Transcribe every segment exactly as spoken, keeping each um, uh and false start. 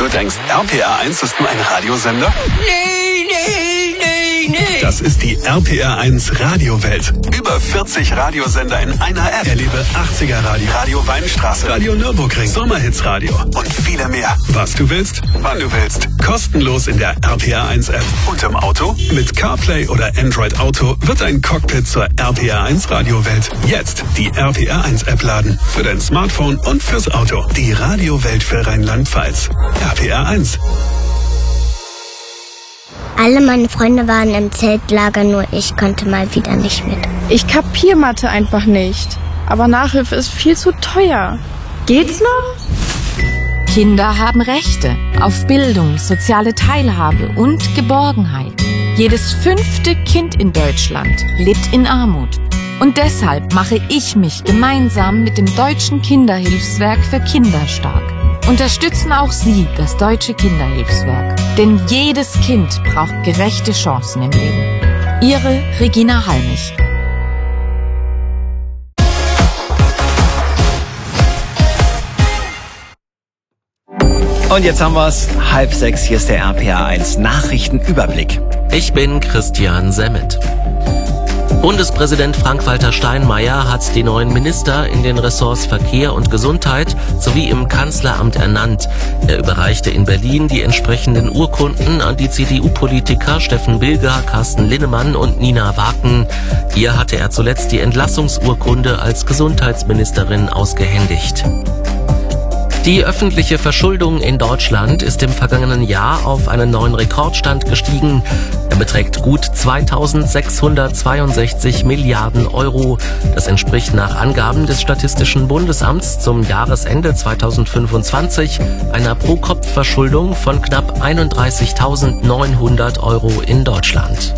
Du denkst, R P R eins ist nur ein Radiosender? Nee, nee, nee, nee. Das ist die R P R eins Radiowelt. Über vierzig Radiosender in einer App. Erlebe achtziger Radio, Radio Weinstraße, Radio Nürburgring, Sommerhitsradio und viele mehr. Was du willst, wann du willst. Kostenlos in der R P R eins App. Und im Auto? Mit CarPlay oder Android Auto wird ein Cockpit zur R P R eins Radiowelt. Jetzt die R P R eins App laden. Für dein Smartphone und fürs Auto. Die Radiowelt für Rheinland-Pfalz. R P R eins. Alle meine Freunde waren im Zeltlager, nur ich konnte mal wieder nicht mit. Ich kapier Mathe einfach nicht. Aber Nachhilfe ist viel zu teuer. Geht's noch? Kinder haben Rechte auf Bildung, soziale Teilhabe und Geborgenheit. Jedes fünfte Kind in Deutschland lebt in Armut. Und deshalb mache ich mich gemeinsam mit dem Deutschen Kinderhilfswerk für Kinder stark. Unterstützen auch Sie das Deutsche Kinderhilfswerk. Denn jedes Kind braucht gerechte Chancen im Leben. Ihre Regina Halmich. Und jetzt haben wir's. Halb sechs, hier ist der R P R eins Nachrichtenüberblick. Ich bin Christian Semmet. Bundespräsident Frank-Walter Steinmeier hat die neuen Minister in den Ressorts Verkehr und Gesundheit sowie im Kanzleramt ernannt. Er überreichte in Berlin die entsprechenden Urkunden an die C D U-Politiker Steffen Bilger, Carsten Linnemann und Nina Waken. Hier hatte er zuletzt die Entlassungsurkunde als Gesundheitsministerin ausgehändigt. Die öffentliche Verschuldung in Deutschland ist im vergangenen Jahr auf einen neuen Rekordstand gestiegen. Er beträgt gut zweitausendsechshundertzweiundsechzig Milliarden Euro. Das entspricht nach Angaben des Statistischen Bundesamts zum Jahresende zweitausendfünfundzwanzig einer Pro-Kopf-Verschuldung von knapp einunddreißigtausendneunhundert Euro in Deutschland.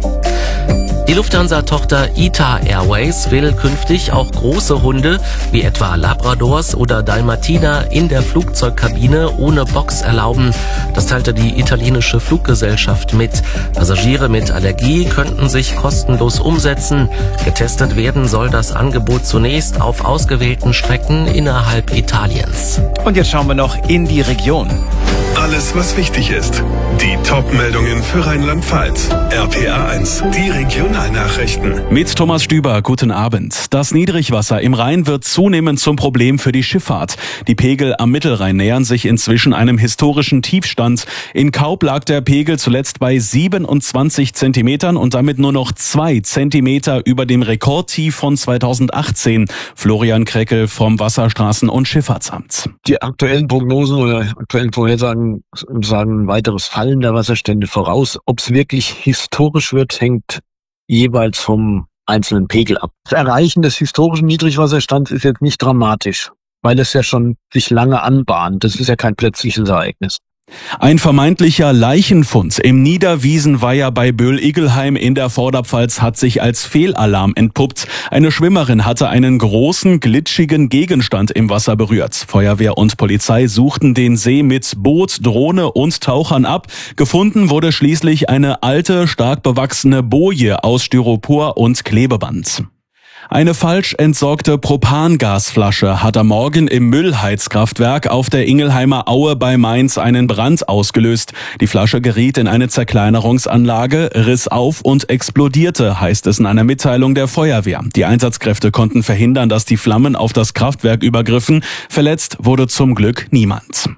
Die Lufthansa-Tochter I T A Airways will künftig auch große Hunde wie etwa Labradors oder Dalmatiner in der Flugzeugkabine ohne Box erlauben. Das teilte die italienische Fluggesellschaft mit. Passagiere mit Allergie könnten sich kostenlos umsetzen. Getestet werden soll das Angebot zunächst auf ausgewählten Strecken innerhalb Italiens. Und jetzt schauen wir noch in die Region. Alles, was wichtig ist. Die Top-Meldungen für Rheinland-Pfalz. R P R eins, die Regionalnachrichten. Mit Thomas Stüber, guten Abend. Das Niedrigwasser im Rhein wird zunehmend zum Problem für die Schifffahrt. Die Pegel am Mittelrhein nähern sich inzwischen einem historischen Tiefstand. In Kaub lag der Pegel zuletzt bei siebenundzwanzig Zentimetern und damit nur noch zwei Zentimeter über dem Rekordtief von zweitausendachtzehn. Florian Kreckel vom Wasserstraßen- und Schifffahrtsamt. Die aktuellen Prognosen oder aktuellen Vorhersagen sagen ein weiteres Fallen der Wasserstände voraus. Ob es wirklich historisch wird, hängt jeweils vom einzelnen Pegel ab. Das Erreichen des historischen Niedrigwasserstands ist jetzt nicht dramatisch, weil es ja schon sich lange anbahnt. Das ist ja kein plötzliches Ereignis. Ein vermeintlicher Leichenfund im Niederwiesenweiher bei Böhl-Igelheim in der Vorderpfalz hat sich als Fehlalarm entpuppt. Eine Schwimmerin hatte einen großen, glitschigen Gegenstand im Wasser berührt. Feuerwehr und Polizei suchten den See mit Boot, Drohne und Tauchern ab. Gefunden wurde schließlich eine alte, stark bewachsene Boje aus Styropor und Klebeband. Eine falsch entsorgte Propangasflasche hat am Morgen im Müllheizkraftwerk auf der Ingelheimer Aue bei Mainz einen Brand ausgelöst. Die Flasche geriet in eine Zerkleinerungsanlage, riss auf und explodierte, heißt es in einer Mitteilung der Feuerwehr. Die Einsatzkräfte konnten verhindern, dass die Flammen auf das Kraftwerk übergriffen. Verletzt wurde zum Glück niemand.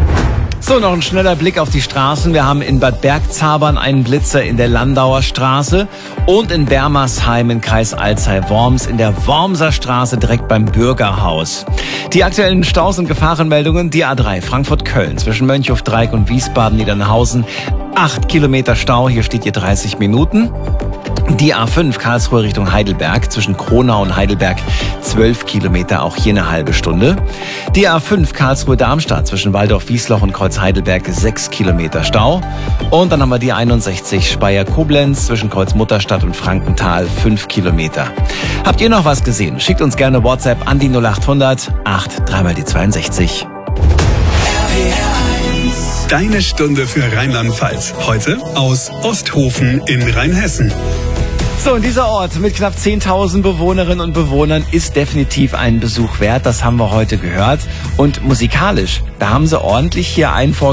So, noch ein schneller Blick auf die Straßen. Wir haben in Bad Bergzabern einen Blitzer in der Landauer Straße und in Bermersheim im Kreis Alzey-Worms in der Wormser Straße direkt beim Bürgerhaus. Die aktuellen Staus- und Gefahrenmeldungen, die A drei Frankfurt-Köln zwischen Mönchhof-Dreieck und Wiesbaden-Niedernhausen. Acht Kilometer Stau, hier steht ihr dreißig Minuten. Die A fünf Karlsruhe Richtung Heidelberg zwischen Kronau und Heidelberg zwölf Kilometer, auch hier eine halbe Stunde. Die A fünf Karlsruhe Darmstadt zwischen Waldorf-Wiesloch und Kreuz Heidelberg sechs Kilometer Stau. Und dann haben wir die einundsechzig Speyer Koblenz zwischen Kreuz Mutterstadt und Frankenthal fünf Kilometer. Habt ihr noch was gesehen? Schickt uns gerne WhatsApp an die null acht hundert acht drei mal die zweiundsechzig. Deine Stunde für Rheinland-Pfalz. Heute aus Osthofen in Rheinhessen. So, und dieser Ort mit knapp zehntausend Bewohnerinnen und Bewohnern ist definitiv einen Besuch wert. Das haben wir heute gehört. Und musikalisch, da haben sie ordentlich hier einen